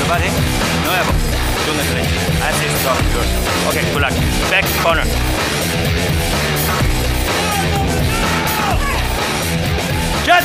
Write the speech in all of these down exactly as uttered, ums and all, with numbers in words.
fighting? No elbow. Do not flinch. I see strong. Good. Okay, good luck. Back corner. Jut!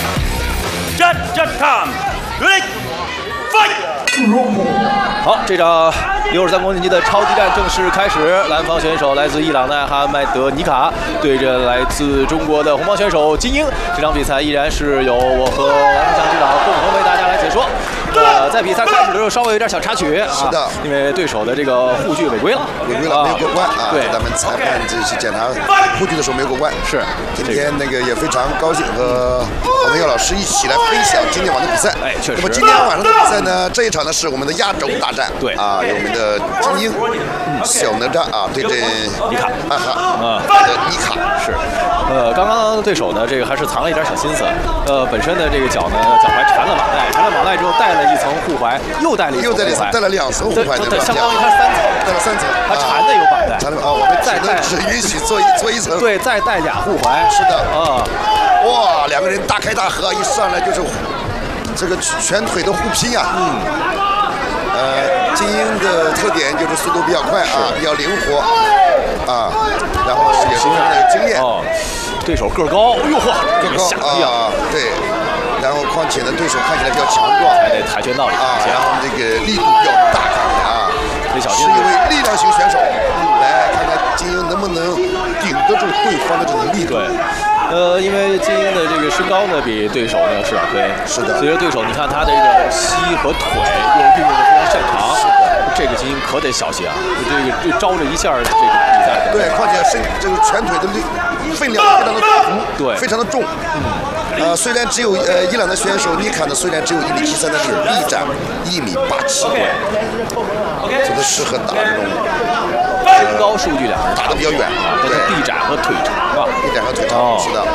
Jut! Jut! Calm. Ready? Fight! 好，这场六十三公斤级的超级战正式开始。蓝方选手来自伊朗的哈迈德尼卡对阵来自中国的红方选手金英。这场比赛依然是由我和王志强指导共同为大家来解说。呃，在比赛开始的时候稍微有点小插曲， 是的， 因为对手的这个护具违规了， 违规了，没有过关啊。 对， 咱们裁判这去检查护具的时候没有过关。 是， 今天那个也非常高兴和我们姚老师一起来分享今天晚的比赛。 哎，确实。 那么今天晚上的比赛呢，这一场呢是我们的压轴大战。 对啊，有我们的金英、小哪吒啊对阵尼卡， 哈哈啊， 的尼卡是。呃，刚刚对手呢，这个还是藏了一点小心思。呃，本身的这个脚呢，脚踝缠了绑带，缠了绑带之后带了一层护踝，又带了一层又带了带了两层护踝， 对，相当于它三层， 带了三层， 它缠的有绑带， 缠的啊，我们再带只允许做一做一层， 对，再带俩护踝， 是的啊， 哇，两个人大开大合，一上来就是这个全腿的互拼啊，嗯，呃，金英的特点就是速度比较快啊，比较灵活啊，然后也是非常的有经验。 哦，对手个高，哎呦嚯， 个高啊，对。然后，况且呢，对手看起来比较强壮， 还得跆拳道里啊，然后这个力度比较大，看起来啊， 得小心。 是一位力量型选手，来看看金英能不能顶得住对方的这种力度。 对，呃，因为金英的这个身高呢比对手呢是点亏， 是的。 所以说对手，你看他的这个膝和腿又运用的非常擅长， 是的。 这个金英可得小心啊，这个这招着一下这个比赛。 对，况且身这个拳腿的力分量非常的足， 对， 非常的重。嗯。呃，虽然只有呃伊朗的选手尼卡呢，虽然只有一米七三，但是臂展一米八七，这都适合打这种身高数据两人打得比较远啊，对，臂展和腿长啊， 臂展和腿长，是的。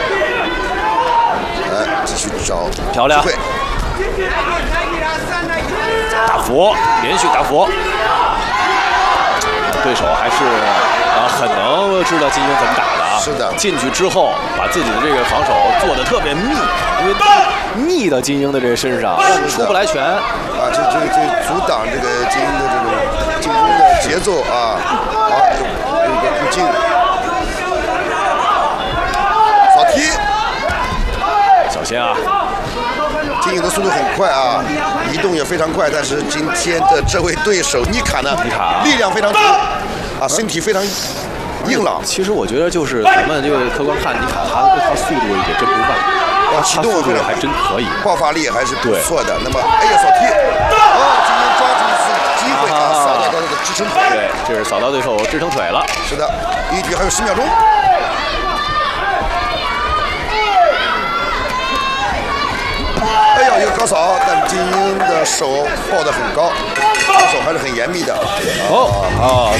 来，继续找漂亮，打佛，连续打佛，对手还是啊很能知道金英怎么打的。 是的， 进去之后把自己的这个防守做得特别密，因为密的金英的这个身上出不来拳啊，这这这阻挡这个金英的这种进攻的节奏啊。好，有一个不进，扫踢， 小心啊！ 金英的速度很快啊，移动也非常快，但是今天的这位对手尼卡呢， 尼卡力量非常足啊，身体非常硬朗。 其实我觉得就是咱们就客观看尼卡，他他速度也真不慢， 他启动非常还真可以， 爆发力还是不错的。那么，哎呀，扫踢，哦，金英抓住一次机会啊，扫到他的支撑腿。 对，这是扫到对手支撑腿了。 是的，一局还有十秒钟。哎呀，一个高扫，但金英的手抱得很高，防守还是很严密的。 哦啊，